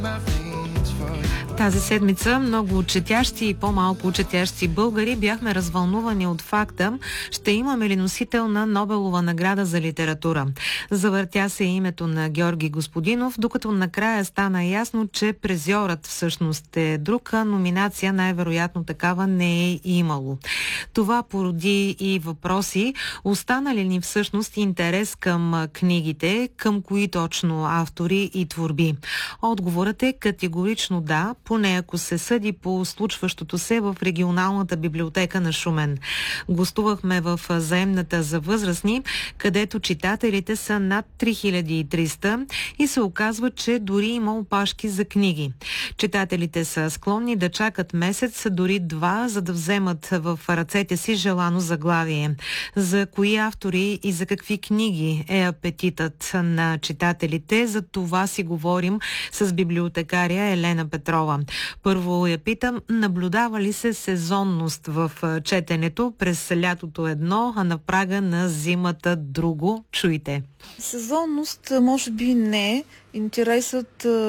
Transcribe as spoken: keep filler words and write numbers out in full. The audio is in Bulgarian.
Тази седмица много четящи и по-малко четящи българи бяхме развълнувани от факта, ще имаме ли носител на Нобелова награда за литература. Завъртя се името на Георги Господинов, докато накрая стана ясно, че призьорът всъщност е друг, а номинация най-вероятно такава не е имало. Това породи и въпроси, остана ли ни всъщност интерес към книгите, към кои точно автори и творби. Отговорът е категорично да, поне ако се съди по случващото се в регионалната библиотека на Шумен. Гостувахме в заемната за възрастни, където читателите са над три хиляди и триста и се оказва, че дори има опашки за книги. Читателите са склонни да чакат месец, дори два, за да вземат в ръцете си желано заглавие. За кои автори и за какви книги е апетитът на читателите, за това си говорим с библиотекаря Елена Петрова. Първо я питам, наблюдава ли се сезонност в четенето, през лятото едно, а на прага на зимата друго? Чуйте. Сезонност може би не. Интересът